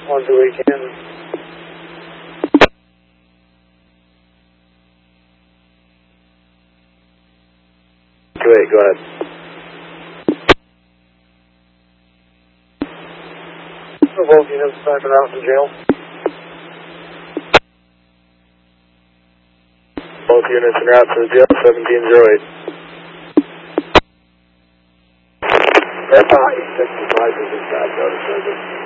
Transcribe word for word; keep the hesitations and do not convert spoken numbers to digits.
On the weekend. Great, go ahead. Both units back out to jail. Both units en route to the jail, seventeen oh eight. That's fine. sixty-five is inside, go to service.